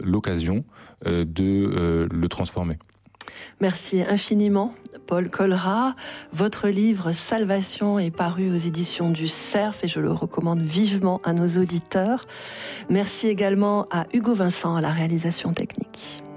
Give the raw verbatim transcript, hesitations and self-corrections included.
l'occasion euh, de euh, le transformer. Merci infiniment, Paul Colrat. Votre livre Salvation est paru aux éditions du Cerf et je le recommande vivement à nos auditeurs. Merci également à Hugo Vincent à la réalisation technique.